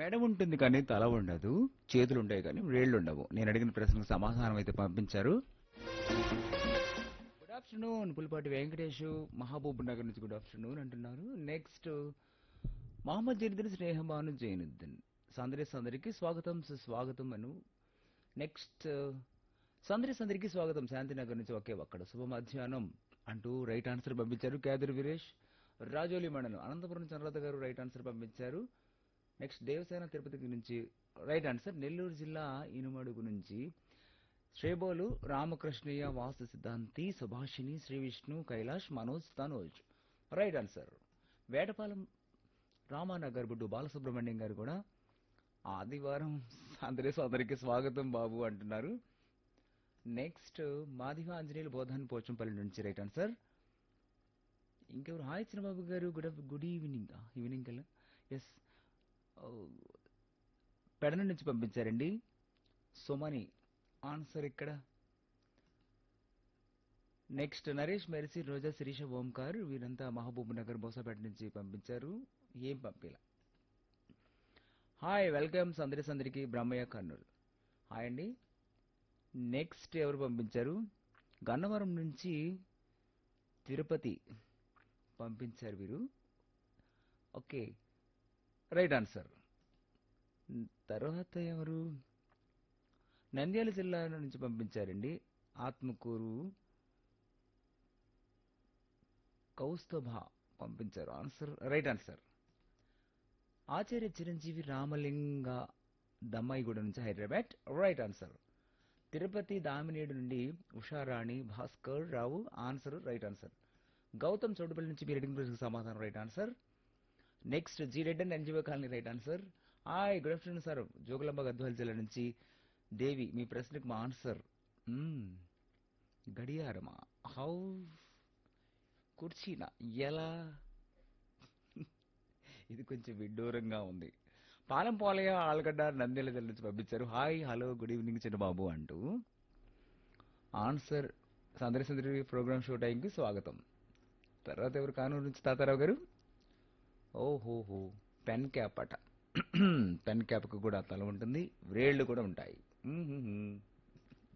మెడ ఉంటుంది కానీ తల ఉండదు. చేతులుంటాయి కానీ వేళ్ళుండవు. నేను అడిగిన ప్రశ్నకు సమాధానం అయితే పంపించారు. గుడ్ ఆఫ్టర్నూన్ పులిపాటి వెంకటేష్ మహబూబ్ నగర్ నుంచి గుడ్ ఆఫ్టర్నూన్ అంటున్నారు. నెక్స్ట్ మహమ్మద్ జరీద్దీన్ స్నేహబాను జైనుద్దీన్ సందరికి స్వాగతం సుస్వాగతం అను. నెక్స్ట్ సందరికి స్వాగతం శాంతినగర్ నుంచి ఒకే ఒక్కడ శుభ మధ్యాహ్నం అంటూ రైట్ ఆన్సర్ పంపించారు. క్యాదర్ వీరేష్ రాజోలి మండలం అనంతపురం చంద్రలత గారు రైట్ ఆన్సర్ పంపించారు. నెక్స్ట్ దేవసేన తిరుపతి నుంచి రైట్ ఆన్సర్. నెల్లూరు జిల్లా ఇనుమడుగు నుంచి శ్రేబోలు రామకృష్ణయ్య వాస్తు సిద్ధాంతి సుభాషిణి శ్రీ విష్ణు కైలాష్ మనోజ్ తనోజ్ రైట్ ఆన్సర్. వేటపాలెం రామానగర్ బుడ్డు బాలసుబ్రహ్మణ్యం గారు కూడా ఆదివారం అందరికి స్వాగతం బాబు అంటున్నారు. నెక్స్ట్ మాదివ ఆంజనేయులు బోధాన్ పోచంపల్లి నుంచి రైట్ ఆన్సర్. ఇంకెవరు హాయ్ చిన్నబాబు గారు గుడ్ ఈవినింగ్ ఈవినింగ్ కల్లా ఎస్ పెడన నుంచి పంపించారండి. సుమని ఆన్సర్ ఇక్కడ. నెక్స్ట్ నరేష్ మెర్సీ రోజా శిరీష ఓంకార్ వీరంతా మహబూబ్ నగర్ బోసాపేట నుంచి పంపించారు. ఏం పంపిలా. Hi welcome సందరికి Brahmaiah Kurnool hi అండి. నెక్స్ట్ ఎవరు పంపించారు? గన్నవరం నుంచి తిరుపతి పంపించారు వీరు. Okay right answer. తర్వాత ఎవరు? నంద్యాల జిల్లా నుంచి పంపించారండి. ఆత్మకూరు కౌస్తభ పంపించారు ఆన్సర్ రైట్ ఆన్సర్. ఆచార్య చిరంజీవి రామలింగ దమ్మాయిగూడ నుంచి హైదరాబాద్ రైట్ ఆన్సర్. తిరుపతి దామినేడు నుండి Usharani Bhaskar Rao answer right answer. Gautam Chowdupalli నుంచి మీ రీడింగ్ ప్రశ్నకు సమాధానం right answer. Next G Reddy and NGO colony right answer. Hi good afternoon sir Jogulamba Gadwal జిల్లా నుంచి దేవి మీ ప్రశ్నకు మా ఆన్సర్ గడియారమా హౌ కుర్చీనా ఎలా ఇది కొంచెం విడ్డూరంగా ఉంది. పాలెం పోలయ్య ఆలగడ్డ నంద్యాల జిల్లా నుంచి పంపించారు. హాయ్ హలో గుడ్ ఈవినింగ్ చిన్నబాబు అంటూ ఆన్సర్. సందరి ప్రోగ్రామ్ షో టైంకి స్వాగతం. తర్వాత ఎవరు కానూరు నుంచి తాతారావు గారు ఓహోహో పెన్ క్యాప్ అట పెన్ క్యాప్కి కూడా తల ఉంటుంది, వ్రేళ్లు కూడా ఉంటాయి.